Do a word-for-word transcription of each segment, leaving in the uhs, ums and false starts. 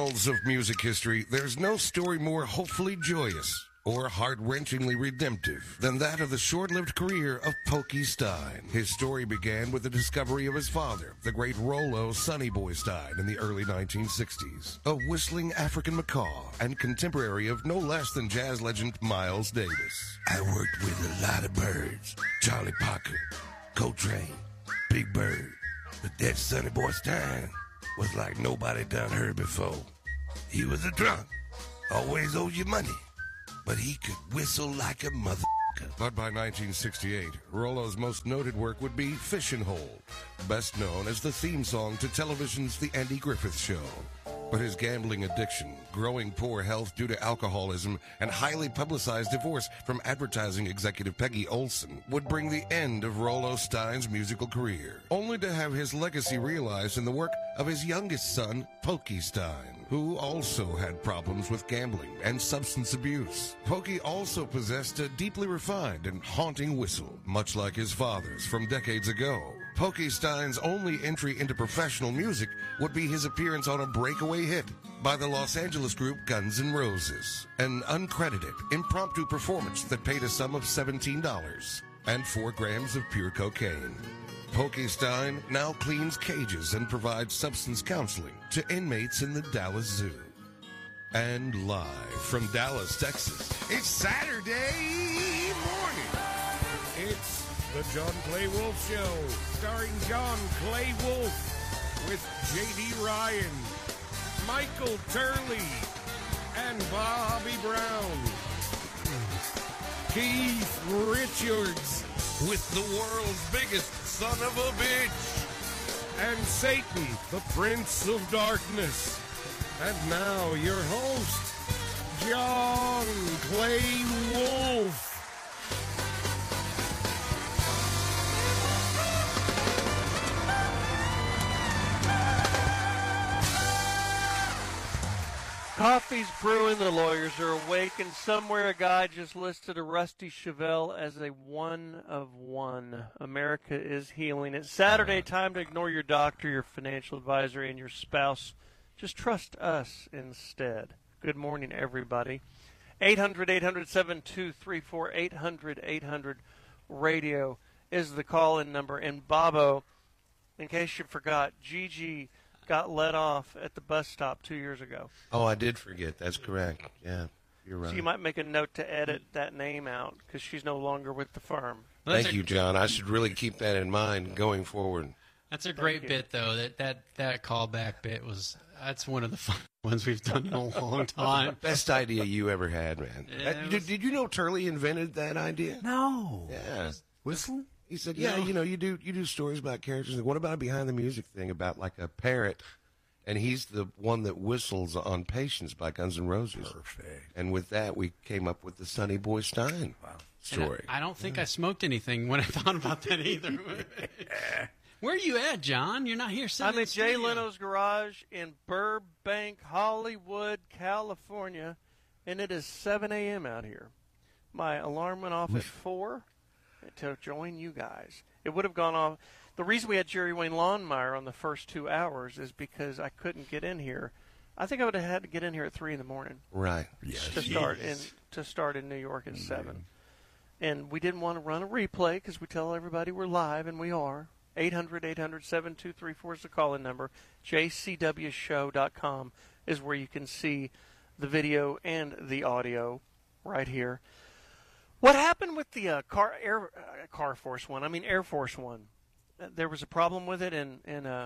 annals of music history, there's no story more hopefully joyous or heart-wrenchingly redemptive than that of the short-lived career of Pokey Stein. His story began with the discovery of his father, the great Rollo Sonny Boy Stein, in the early nineteen sixties, a whistling African macaw and contemporary of no less than jazz legend Miles Davis. I worked with a lot of birds. Charlie Parker, Coltrane, Big Bird. But that Sonny Boy Stein was like nobody done heard before. He was a drunk, always owed you money, but he could whistle like a mother. But by nineteen sixty-eight, Rollo's most noted work would be Fishin' Hole, best known as the theme song to television's The Andy Griffith Show. But his gambling addiction, growing poor health due to alcoholism, and highly publicized divorce from advertising executive Peggy Olson would bring the end of Rollo Stein's musical career, only to have his legacy realized in the work of his youngest son, Pokey Stein, who also had problems with gambling and substance abuse. Pokey also possessed a deeply refined and haunting whistle, much like his father's from decades ago. Pokey Stein's only entry into professional music would be his appearance on a breakaway hit by the Los Angeles group Guns N' Roses, an uncredited, impromptu performance that paid a sum of seventeen dollars and four grams of pure cocaine. Pokey Stein now cleans cages and provides substance counseling to inmates in the Dallas Zoo. And live from Dallas, Texas, it's Saturday morning. It's the John Clay Wolf Show, starring John Clay Wolf with J D Ryan, Michael Turley, and Bobby Brown. Keith Richards with the world's biggest son of a bitch, and Satan, the Prince of Darkness. And now your host, John Clay Wolf. Coffee's brewing, the lawyers are awake, and somewhere a guy just listed a Rusty Chevelle as a one of one. America is healing. It's Saturday, time to ignore your doctor, your financial advisor, and your spouse. Just trust us instead. Good morning, everybody. eight hundred, eight hundred, seven two three four, eight hundred, eight hundred radio is the call-in number. And Bobo, in case you forgot, Gigi got let off at the bus stop two years ago. Oh, I did forget. That's correct. Yeah, you're right. So you might make a note to edit that name out because she's no longer with the firm. Well, Thank a, you, John. I should really keep that in mind going forward. That's a great bit, though. That, that that callback bit was that's one of the fun ones we've done in a long time. Best idea you ever had, man. Yeah, Uh, did, was- did you know Turley invented that idea? No. Yeah. Whistle? He said, yeah, No. you know, you do you do stories about characters. What about a behind the music thing about like a parrot? And he's the one that whistles on Patience by Guns N' Roses. Perfect. And with that, we came up with the Sonny Boy Stein Wow. story. I, I don't think I smoked anything when I thought about that either. Where are you at, John? You're not here. I'm in Jay studio. Leno's garage in Burbank, Hollywood, California, and it is seven a.m. out here. My alarm went off at four to join you guys. It would have gone off. The reason we had Jerry Wayne Lawnmeyer on the first two hours is because I couldn't get in here. I think I would have had to get in here at three in the morning Right. Yes. to start in to start in New York at seven. And we didn't want to run a replay because we tell everybody we're live, and we are. eight hundred, eight hundred, seven two three four is the call-in number. J C W show dot com is where you can see the video and the audio right here. What happened with the uh, car Air uh, Car Force One? I mean Air Force One. Uh, There was a problem with it, and and uh,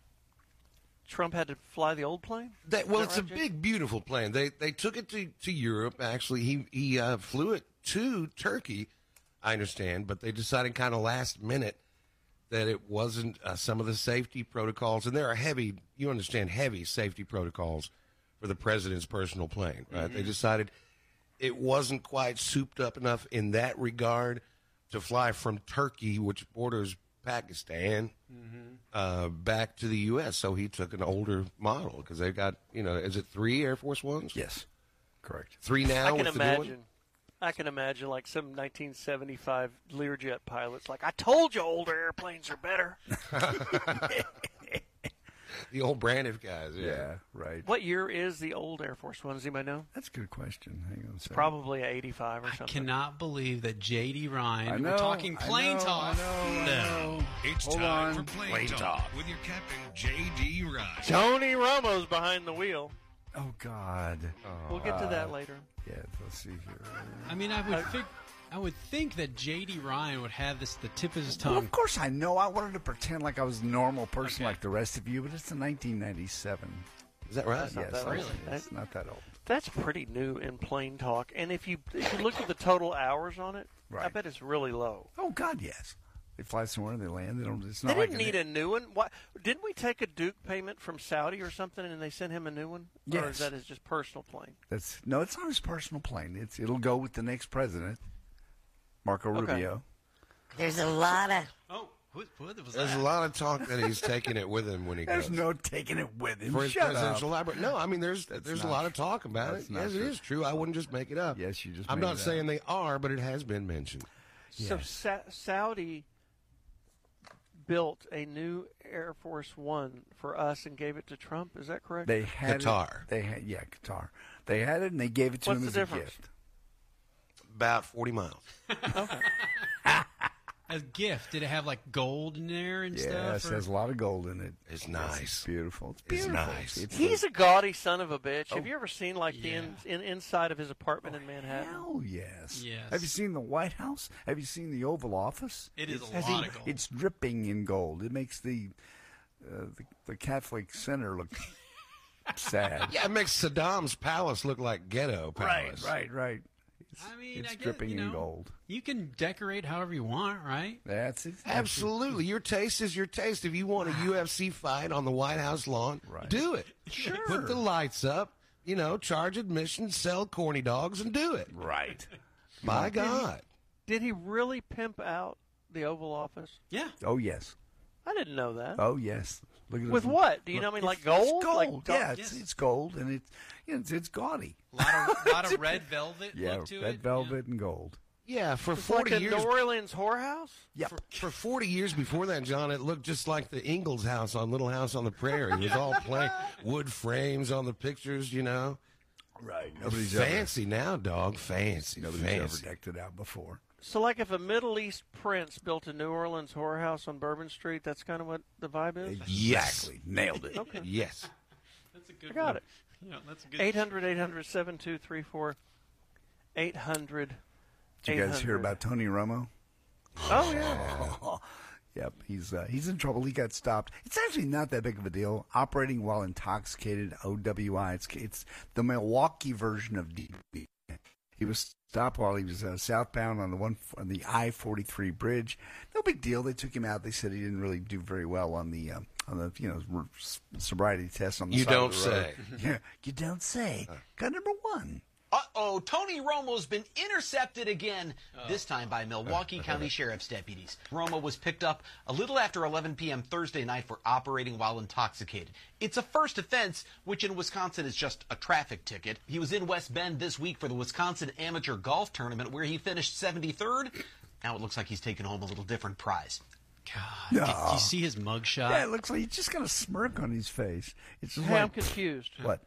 Trump had to fly the old plane. That, well, Is it's that a right, Jay? big, beautiful plane. They they took it to, to Europe. Actually, he he uh, flew it to Turkey, I understand, but they decided kind of last minute that it wasn't uh, some of the safety protocols, and there are heavy, you understand, heavy safety protocols for the president's personal plane, right? Mm-hmm. They decided it wasn't quite souped up enough in that regard to fly from Turkey, which borders Pakistan, Mm-hmm. uh, back to the U S. So he took an older model because they've got, you know, is it three Air Force Ones? Yes. Correct. Three now I can with the new one? imagine. I can imagine like some nineteen seventy-five Learjet pilots like, I told you older airplanes are better. the old Braniff guys. Yeah. Yeah, right. What year is the old Air Force One? Does anybody know? That's a good question. Hang on a second. Probably eighty-five or I something. cannot believe that J D. Ryan, I know, we're talking I plane know, talk. I know, I know. It's Hold time on. for Plane, Plane talk, Talk with your captain, J D. Ryan. Tony Romo's behind the wheel. Oh, God. We'll get to that later. Yeah, let's see here. I mean, I would think, I would think that J D. Ryan would have this at the tip of his Well, tongue. of course I know. I wanted to pretend like I was a normal person like the rest of you, but it's in nineteen ninety-seven. Is that right? not Yes, that old. it's- Really? it's not that old. That's pretty new in plane talk. And if you if you look at the total hours on it, I Right. bet it's really low. Oh, God, yes. They fly somewhere and they land. They don't. It's They not like didn't need a new one. Why, didn't we take a Duke payment from Saudi or something, and they sent him a new one? Or Yes. is that his just personal plane? That's no. It's not his personal plane. It's it'll go with the next president, Marco Okay. Rubio. There's a lot of Oh, what, what was There's a that? lot of talk that he's taking it with him when he There's goes. no taking it with him. for his Shut presidential up. library. No, I mean there's there's a not lot of talk about That's it. not Yes, true. it is true. I wouldn't just make it up. Yes, you just I'm made not it up. saying they are, but it has been mentioned. So Sa- Saudi built a new Air Force One for us and gave it to Trump. Is that correct? They had Qatar. It, they had yeah, Qatar. They had it and they gave it to What's him the as difference? a gift. About forty miles. A gift? Did it have like gold in there and Yes, stuff? it has a lot of gold in it. It's It's nice. beautiful. It's It's beautiful. nice. It's He's a gaudy son of a bitch. Oh. Have you ever seen like the in, in, inside of his apartment in Manhattan? Hell yes. Yes. Have you seen the White House? Have you seen the Oval Office? It is a Has lot he- of gold. It's dripping in gold. It makes the uh, the, the Catholic Center look sad. Yeah, it makes Saddam's palace look like ghetto palace. right, right. I mean, it's I get, dripping you know, in gold. You can decorate however you want, right? That's it. Absolutely. Your taste is your taste. If you want a U F C fight on the White House lawn, Right. do it. Sure. Put the lights up, you know, charge admission, sell corny dogs, and do it. Right. By God. Did he really pimp out the Oval Office? Yeah. Oh yes. I didn't know that. Oh yes. Look at With it. what? Do you know? I mean, like It's gold? gold. Like go- yeah, it's, yes. it's gold and it's you know, it's, it's gaudy. A lot of, lot of red velvet Yeah, look to red it. velvet and gold. Yeah, for It's like forty a years. New Orleans whorehouse. Yep. For, for forty years before that, John, it looked just like the Ingalls house on Little House on the Prairie. It was all plain wood frames on the pictures, you know. Right. Nobody's fancy now, dog. Fancy. ever nobody's fancy. ever decked it out before. So, like, if a Middle East prince built a New Orleans whorehouse on Bourbon Street, that's kind of what the vibe is. Yes. Exactly. Nailed it. Okay. Yes. That's a good I got one. it. Yeah, that's a good eight hundred, eight hundred, seven two three four. eight hundred. Did you guys hear about Tony Romo? Oh yeah. Yep, he's uh, he's in trouble. He got stopped. It's actually not that big of a deal. Operating while intoxicated, O W I. It's it's the Milwaukee version of D B. He was stopped while he was uh, southbound on the one on the I forty-three bridge. No big deal. They took him out. They said he didn't really do very well on the um, on the you know sobriety test on the You side don't of the road. say. Yeah, you don't say. Got number one. Uh-oh, Tony Romo's been intercepted again, this time by Milwaukee County Sheriff's deputies. Romo was picked up a little after eleven p.m. Thursday night for operating while intoxicated. It's a first offense, which in Wisconsin is just a traffic ticket. He was in West Bend this week for the Wisconsin Amateur Golf Tournament, where he finished seventy-third. Now it looks like he's taken home a little different prize. God. Did, did you see his mugshot? Yeah, it looks like he's just got a smirk on his face. It's just Hey, I'm like confused. what?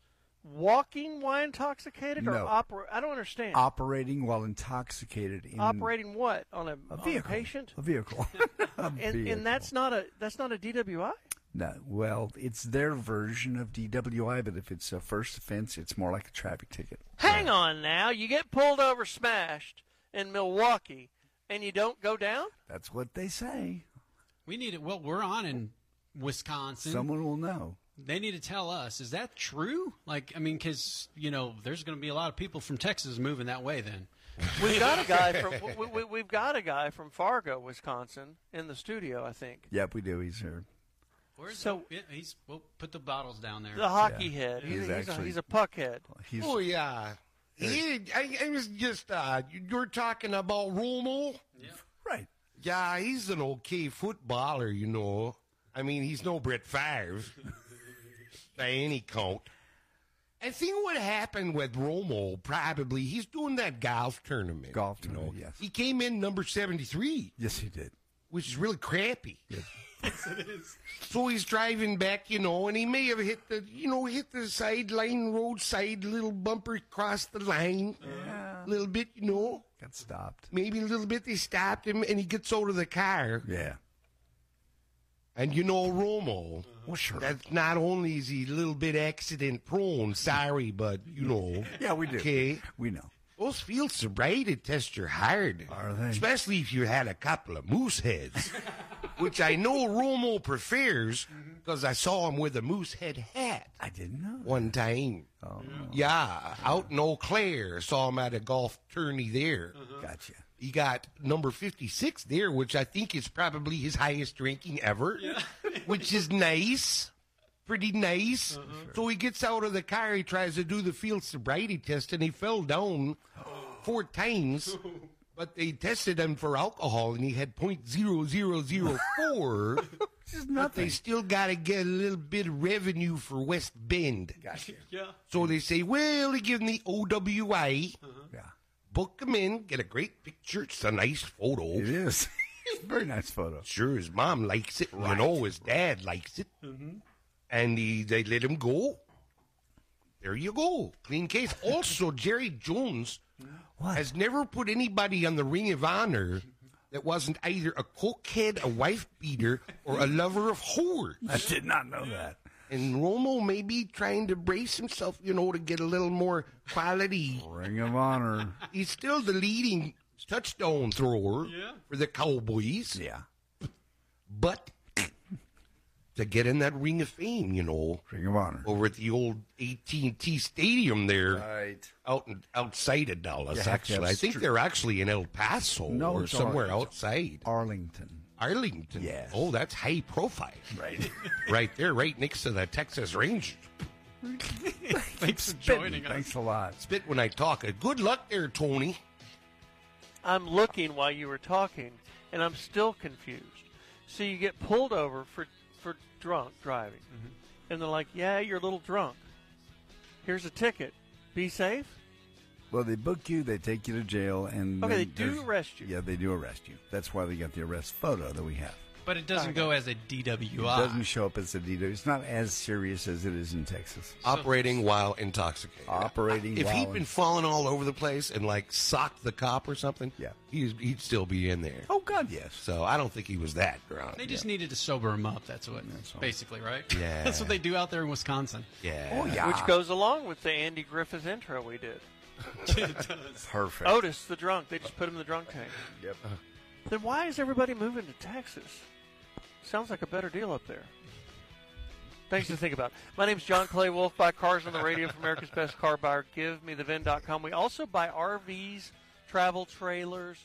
Walking while intoxicated or No. opera? I don't understand. Operating while intoxicated in Operating what on a, a on a vehicle. patient? A vehicle. A And, vehicle. and that's not a that's not a D W I. No, well, it's their version of D W I, but if it's a first offense, it's more like a traffic ticket. Hang on now, you get pulled over, smashed in Milwaukee, and you don't go down? That's what they say. We need it. Well, we're on in Wisconsin. Someone will know. They need to tell us. Is that true? Like, I mean, because, you know, there's going to be a lot of people from Texas moving that way then. We've got a guy from we, we, we've got a guy from Fargo, Wisconsin, in the studio. I think Yep, we do. He's here. Where's So- the, yeah, he's, well, put the bottles down there. the hockey Yeah. head. He's He's, he's, a, actually- he's a puck head. He's Oh, yeah. He, I, I was just, uh, you're talking about Romo? right. Yeah, he's an okay footballer, you know. I mean, he's no Brett Favre by any count. I think what happened with Romo, probably, he's doing that golf tournament. Golf you know. tournament, yes. He came in number seventy-three, Yes, he did. which is really crappy. Yes, it is. So he's driving back, you know, and he may have hit the, you know, hit the sideline, roadside little bumper across the line. Yeah. A little bit, you know. Got stopped. Maybe a little bit. They stopped him, and he gets out of the car. Yeah. And you know, Romo, Well, sure. that's not only is he a little bit accident prone, sorry, but, you know. Yeah, we do. Okay. We know. Those field sobriety tests are hard. Are they? Especially if you had a couple of moose heads, which I know Romo prefers because I saw him with a moose head hat I didn't know. one time. Oh, Yeah, out in Eau Claire, saw him at a golf tourney there. gotcha. He got number fifty-six there, which I think is probably his highest ranking ever, which is nice. Pretty nice. So he gets out of the car, he tries to do the field sobriety test, and he fell down four times. But they tested him for alcohol, and he had point zero zero zero four. Which is But nothing. they still got to get a little bit of revenue for West Bend. Gotcha. Yeah. So they say, well, they give him the O W I, Yeah. book him in, get a great picture. It's a nice photo. It is. Very nice photo. Sure, his mom likes it. You know, his dad likes it. And he, they let him go. There you go. Clean case. Also, Jerry Jones What? has never put anybody on the Ring of Honor that wasn't either a cokehead, a wife beater, or a lover of whores. I did not know that. And Romo may be trying to brace himself, you know, to get a little more quality. Ring of Honor. He's still the leading touchdown thrower Yeah. for the Cowboys. Yeah. But to get in that Ring of Fame, you know, Ring of Honor. over at the old A T and T Stadium there, Right. out in, outside of Dallas, You have to actually. have I think str- they're actually in El Paso No, or it's somewhere Ar- outside. Arlington. Arlington. Yes. Oh, that's high profile. Right. Right there, right next to the Texas Rangers. Thanks for joining us. Thanks a lot. Spit when I talk. Uh, Good luck there, Tony. I'm looking while you were talking, and I'm still confused. So you get pulled over for for drunk driving, and they're like, "Yeah, you're a little drunk. Here's a ticket. Be safe." Well, they book you, they take you to jail, and Okay, then they do there's- arrest you. Yeah, they do arrest you. That's why we got the arrest photo that we have. But it doesn't go as a D W It I. doesn't show up as a D W. It's not as serious as it is in Texas. Operating while intoxicated. Operating If while he'd been in- falling all over the place and like socked the cop or something, Yeah. he'd, he'd still be in there. Oh God, yes. So I don't think he was that drunk. They just needed to sober him up. That's what, all. basically, right? Yeah. That's what they do out there in Wisconsin. Yeah. Oh yeah. Which goes along with the Andy Griffith intro we did. perfect. Otis, the drunk. They just put him in the drunk tank. Yep. Then why is everybody moving to Texas? Sounds like a better deal up there. Things to think about. My name's John Clay Wolf. Buy cars on the radio for America's Best Car Buyer. Give me the V I N dot com. We also buy R Vs, travel trailers,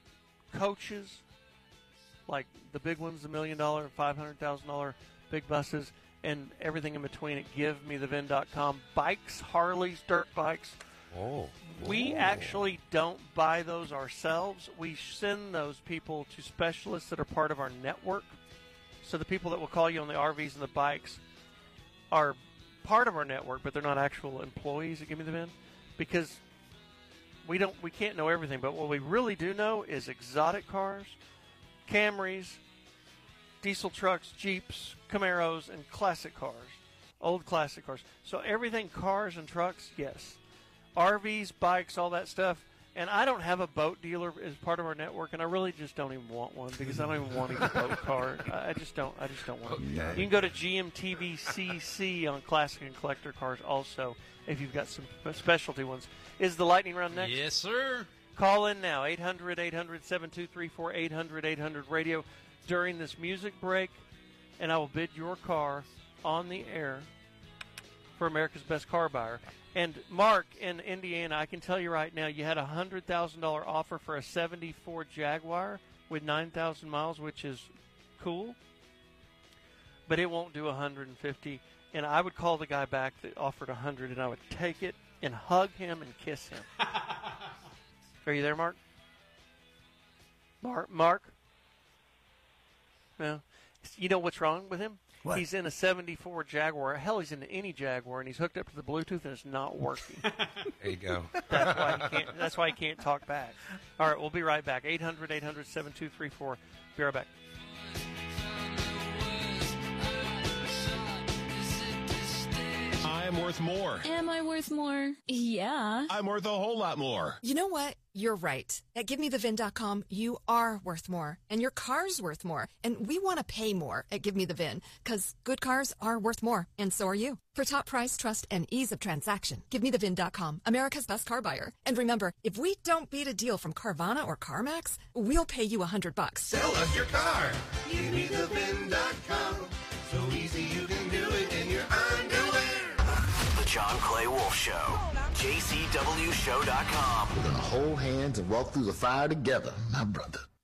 coaches, like the big ones, the million dollar, five hundred thousand dollar big buses, and everything in between at give me the V I N dot com. Bikes, Harleys, dirt bikes. Oh. We actually don't buy those ourselves. We send those people to specialists that are part of our network. So the people that will call you on the R Vs and the bikes are part of our network, but they're not actual employees at Give Me the V I N, because we don't we can't know everything. But what we really do know is exotic cars, Camrys, diesel trucks, Jeeps, Camaros, and classic cars, old classic cars. So everything cars and trucks, yes. R Vs, bikes, all that stuff. And I don't have a boat dealer as part of our network, and I really just don't even want one because I don't even want a boat car. I I just don't. I just don't want it. You can go to G M T V C C on classic and collector cars also if you've got some specialty ones. Is the lightning round next? Yes, sir. Call in now, eight hundred, eight hundred, seven two three four, eight hundred, eight hundred radio during this music break, and I will bid your car on the air for America's Best Car Buyer. And Mark in Indiana, I can tell you right now, you had a one hundred thousand dollars offer for a seventy-four Jaguar with nine thousand miles, which is cool, but it won't do one hundred fifty. And I would call the guy back that offered one hundred, and I would take it and hug him and kiss him. Are you there, Mark? Mark? Mark? No. You know what's wrong with him? What? He's in a seventy-four Jaguar. Hell, he's in any Jaguar, and he's hooked up to the Bluetooth, and it's not working. There you go. That's why he can't. That's why he can't talk back. All right, we'll be right back. eight hundred, eight hundred, seven two three four. Be right back. worth more. Am I worth more? Yeah. I'm worth a whole lot more. You know what? You're right. At Give Me The Vin dot com, you are worth more, and your car's worth more. And we want to pay more at Give Me The Vin, because good cars are worth more, and so are you. For top price, trust, and ease of transaction, Give Me The Vin dot com, America's best car buyer. And remember, if we don't beat a deal from Carvana or CarMax, we'll pay you a hundred bucks. Sell us your car. Give Me The Vin dot com. So easy you can do it in your underwear. The John Clay Wolf Show. J C W show dot com. We're going to hold hands and walk through the fire together, my brother.